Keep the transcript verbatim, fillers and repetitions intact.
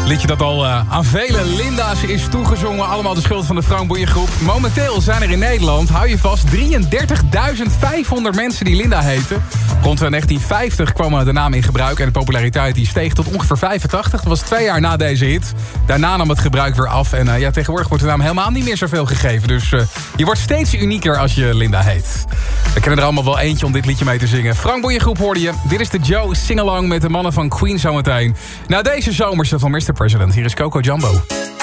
Liedje dat al uh, aan vele Linda's is toegezongen. Allemaal de schuld van de Frank Boeien groep. Momenteel zijn er in Nederland, hou je vast, drieëndertigduizend vijfhonderd mensen die Linda heten. Rond negentien vijftig kwam de naam in gebruik en de populariteit die steeg tot ongeveer vijfentachtig. Dat was twee jaar na deze hit. Daarna nam het gebruik weer af en uh, ja, tegenwoordig wordt de naam helemaal niet meer zoveel gegeven. Dus uh, je wordt steeds unieker als je Linda heet. We kennen er allemaal wel eentje om dit liedje mee te zingen. Frank Boeien groep hoorde je. Dit is de Joe Singalong met de mannen van Queen zometeen. Na deze zomerse van mister President, hier is Coco Jumbo.